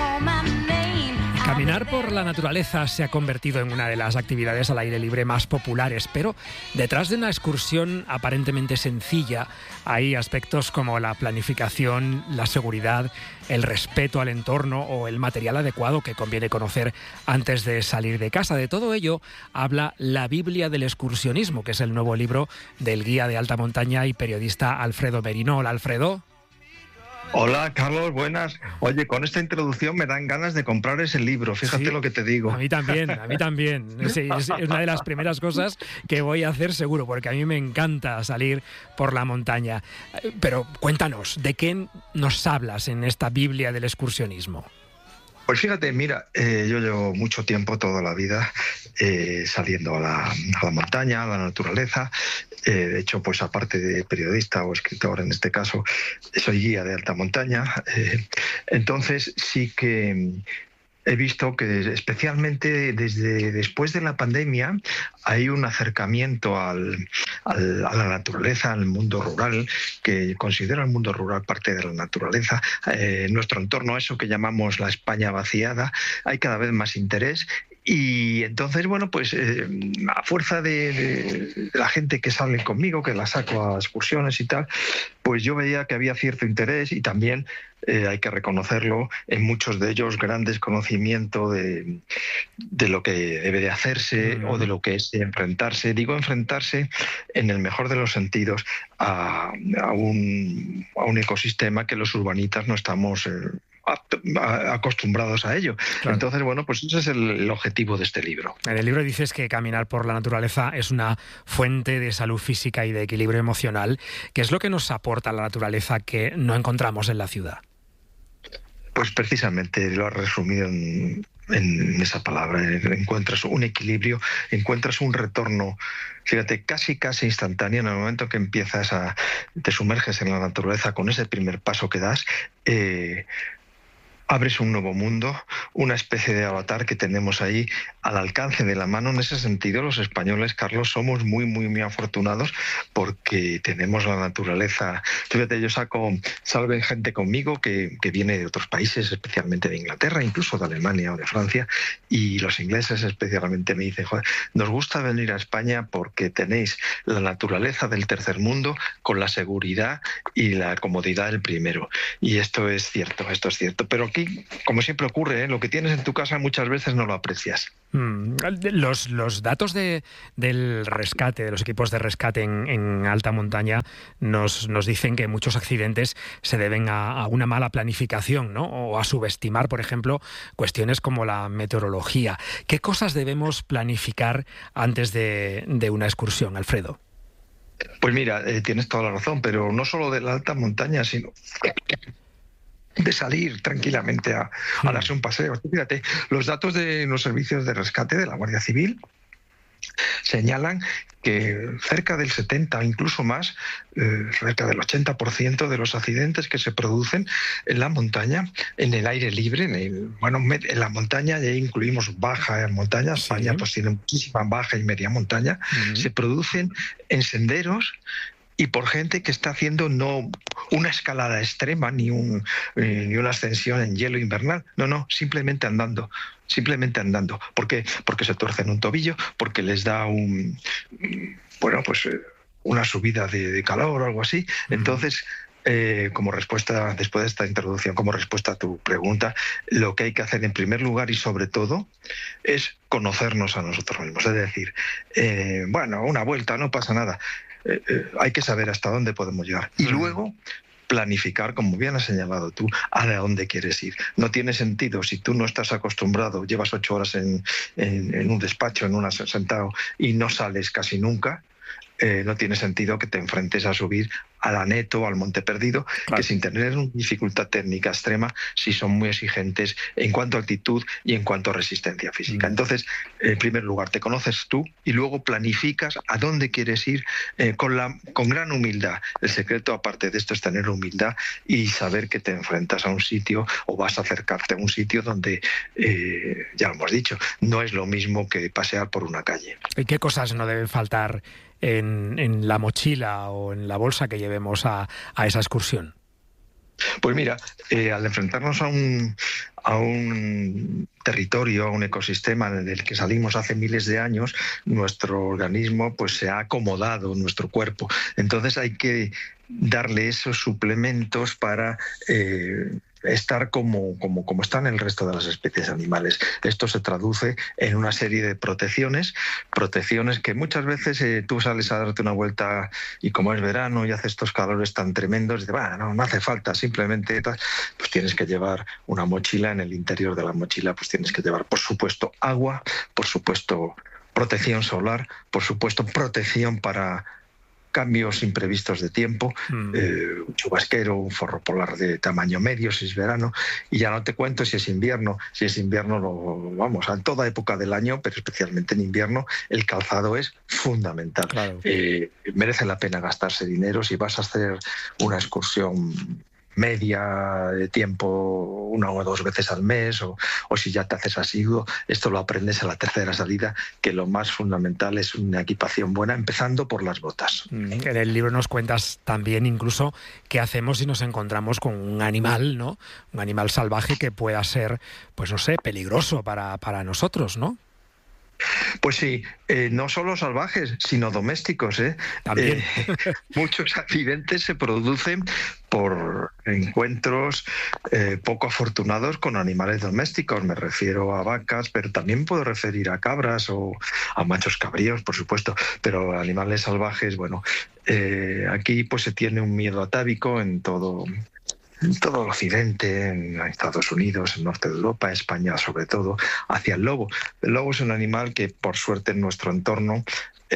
Caminar por la naturaleza se ha convertido en una de las actividades al aire libre más populares, pero detrás de una excursión aparentemente sencilla hay aspectos como la planificación, la seguridad, el respeto al entorno o el material adecuado que conviene conocer antes de salir de casa. De todo ello habla La Biblia del excursionismo, que es el nuevo libro del guía de alta montaña y periodista Alfredo Merino. Hola, Alfredo. Hola, Carlos, buenas. Oye, con esta introducción me dan ganas de comprar ese libro, fíjate, sí, lo que te digo. A mí también. Sí, es una de las primeras cosas que voy a hacer seguro, porque a mí me encanta salir por la montaña. Pero cuéntanos, ¿de qué nos hablas en esta Biblia del excursionismo? Pues fíjate, mira, yo llevo mucho tiempo, toda la vida, saliendo a la montaña, a la naturaleza. De hecho, pues aparte de periodista o escritor, en este caso, soy guía de alta montaña. Entonces sí que he visto que especialmente desde después de la pandemia hay un acercamiento a la naturaleza, al mundo rural, que considero el mundo rural parte de la naturaleza. En nuestro entorno, eso que llamamos la España vaciada, hay cada vez más interés. Y entonces, bueno, pues a fuerza de la gente que sale conmigo, que la saco a excursiones y tal, pues yo veía que había cierto interés y también, hay que reconocerlo, en muchos de ellos grandes conocimiento de lo que debe de hacerse o de lo que es enfrentarse. Digo enfrentarse en el mejor de los sentidos a un ecosistema que los urbanitas no estamos acostumbrados a ello. Claro. Entonces, bueno, pues ese es el objetivo de este libro. En el libro dices que caminar por la naturaleza es una fuente de salud física y de equilibrio emocional. ¿Qué es lo que nos aporta la naturaleza que no encontramos en la ciudad? Pues precisamente lo has resumido en esa palabra. Encuentras un equilibrio, encuentras un retorno, fíjate, casi instantáneo en el momento que te sumerges en la naturaleza con ese primer paso que das. Abres un nuevo mundo, una especie de avatar que tenemos ahí al alcance de la mano. En ese sentido, los españoles, Carlos, somos muy, muy, muy afortunados porque tenemos la naturaleza. Fíjate, yo salve gente conmigo que viene de otros países, especialmente de Inglaterra, incluso de Alemania o de Francia, y los ingleses especialmente me dicen, joder, nos gusta venir a España porque tenéis la naturaleza del tercer mundo con la seguridad y la comodidad del primero. Y esto es cierto. Pero aquí, como siempre ocurre, lo que tienes en tu casa muchas veces no lo aprecias. Los datos del rescate, de los equipos de rescate en alta montaña, nos dicen que muchos accidentes se deben a una mala planificación, ¿no? O a subestimar, por ejemplo, cuestiones como la meteorología. ¿Qué cosas debemos planificar antes de una excursión, Alfredo? Pues mira, tienes toda la razón, pero no solo de la alta montaña, sino de salir tranquilamente a darse un paseo. Fíjate, los datos de los servicios de rescate de la Guardia Civil señalan que cerca del 70, incluso más, cerca del 80% de los accidentes que se producen en la montaña, en el aire libre, en la montaña, y ahí incluimos baja montaña, España sí, pues tiene muchísima baja y media montaña, se producen en senderos y por gente que está haciendo no una escalada extrema ni una ascensión en hielo invernal, no, simplemente andando. ¿Por qué? Porque se tuercen un tobillo, porque les da una subida de calor o algo así. Entonces, como respuesta, después de esta introducción, como respuesta a tu pregunta, lo que hay que hacer en primer lugar y sobre todo es conocernos a nosotros mismos. Es decir, una vuelta, no pasa nada. Hay que saber hasta dónde podemos llegar. Y luego planificar, como bien has señalado tú, a dónde quieres ir. No tiene sentido, si tú no estás acostumbrado, llevas 8 horas en un despacho, sentado, y no sales casi nunca, no tiene sentido que te enfrentes a subir a la Neto, al Monte Perdido, claro, que sin tener una dificultad técnica extrema, sí son muy exigentes en cuanto a altitud y en cuanto a resistencia física. Entonces, en primer lugar, te conoces tú y luego planificas a dónde quieres ir con gran humildad. El secreto, aparte de esto, es tener humildad y saber que te enfrentas a un sitio o vas a acercarte a un sitio donde, ya lo hemos dicho, no es lo mismo que pasear por una calle. ¿Y qué cosas no deben faltar en la mochila o en la bolsa que llevemos a esa excursión? Pues mira, al enfrentarnos a un territorio, a un ecosistema del que salimos hace miles de años, nuestro organismo pues se ha acomodado, nuestro cuerpo. Entonces hay que darle esos suplementos para estar como están el resto de las especies animales. Esto se traduce en una serie de protecciones que muchas veces tú sales a darte una vuelta y como es verano y hace estos calores tan tremendos, dices, no hace falta, simplemente pues tienes que llevar una mochila. En el interior de la mochila pues tienes que llevar, por supuesto, agua, por supuesto, protección solar, por supuesto, protección para cambios imprevistos de tiempo, un chubasquero, un forro polar de tamaño medio si es verano, y ya no te cuento si es invierno. Si es invierno, vamos, a toda época del año, pero especialmente en invierno, el calzado es fundamental. Claro. Merece la pena gastarse dinero si vas a hacer una excursión media de tiempo 1 o 2 veces al mes, o si ya te haces asiduo. Esto lo aprendes a la tercera salida, que lo más fundamental es una equipación buena, empezando por las botas. En el libro nos cuentas también incluso qué hacemos si nos encontramos con un animal, ¿no? Un animal salvaje que pueda ser, pues no sé, peligroso para nosotros, ¿no? Pues sí, no solo salvajes, sino domésticos. También. Muchos accidentes se producen por encuentros poco afortunados con animales domésticos. Me refiero a vacas, pero también puedo referir a cabras o a machos cabríos, por supuesto. Pero animales salvajes, bueno, aquí pues se tiene un miedo atávico en todo el occidente, en Estados Unidos, en norte de Europa, España sobre todo, hacia el lobo. El lobo es un animal que, por suerte, en nuestro entorno,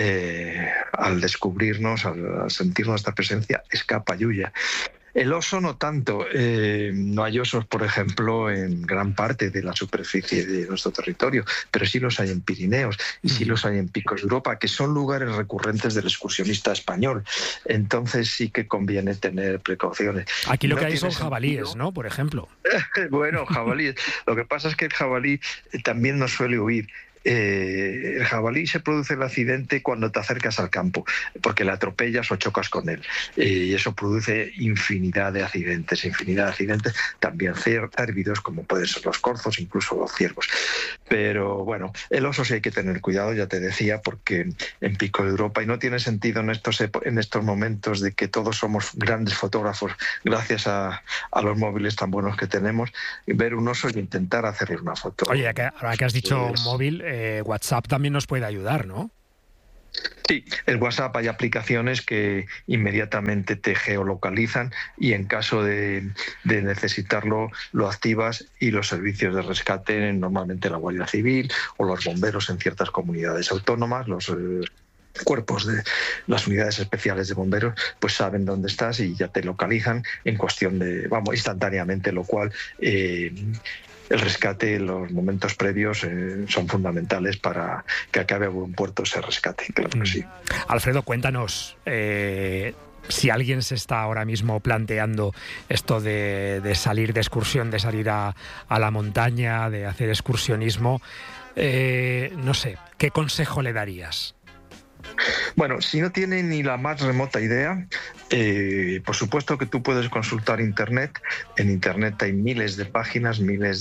al descubrirnos, al sentir nuestra presencia, escapa y huye. El oso no tanto. No hay osos, por ejemplo, en gran parte de la superficie de nuestro territorio, pero sí los hay en Pirineos y sí los hay en Picos de Europa, que son lugares recurrentes del excursionista español. Entonces sí que conviene tener precauciones. Aquí lo que hay son jabalíes, ¿no? Por ejemplo. Bueno, jabalíes. Lo que pasa es que el jabalí también nos suele huir. El jabalí se produce el accidente cuando te acercas al campo, porque le atropellas o chocas con él, y eso produce infinidad de accidentes, también cérvidos, como pueden ser los corzos, incluso los ciervos. Pero bueno, el oso sí hay que tener cuidado, ya te decía, porque en Pico de Europa, y no tiene sentido en estos momentos de que todos somos grandes fotógrafos gracias a los móviles tan buenos que tenemos, ver un oso y intentar hacerle una foto. Oye, ahora que has dicho móvil, WhatsApp también nos puede ayudar, ¿no? Sí, el WhatsApp, hay aplicaciones que inmediatamente te geolocalizan y en caso de necesitarlo lo activas, y los servicios de rescate, normalmente la Guardia Civil o los bomberos en ciertas comunidades autónomas, los cuerpos de las unidades especiales de bomberos, pues saben dónde estás y ya te localizan en cuestión de, instantáneamente, lo cual el rescate, los momentos previos son fundamentales para que acabe a buen puerto ese rescate, claro que sí. Alfredo, cuéntanos, si alguien se está ahora mismo planteando esto de salir de excursión, de salir a la montaña, de hacer excursionismo, no sé, ¿qué consejo le darías? Bueno, si no tiene ni la más remota idea, por supuesto que tú puedes consultar Internet. En Internet hay miles de páginas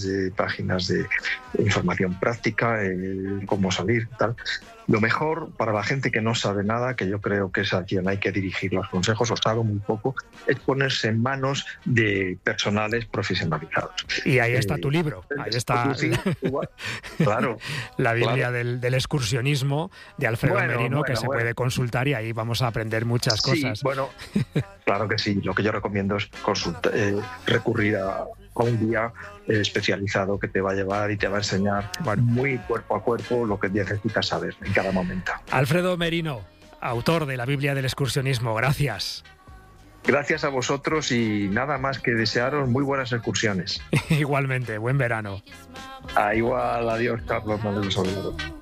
de información práctica, cómo salir, tal. Lo mejor para la gente que no sabe nada, que yo creo que es a quien hay que dirigir los consejos, o sabe muy poco, es ponerse en manos de personales profesionalizados. Y ahí está tu libro, ahí está claro, la Biblia del excursionismo de Alfredo Merino, que se puede consultar, y ahí vamos a aprender muchas cosas. Sí, bueno, claro que sí. Lo que yo recomiendo es recurrir a un guía especializado que te va a llevar y te va a enseñar muy cuerpo a cuerpo lo que necesitas saber en cada momento. Alfredo Merino, autor de la Biblia del excursionismo, gracias. Gracias a vosotros y nada más que desearos muy buenas excursiones. Igualmente, buen verano. Igual, adiós, Carlos.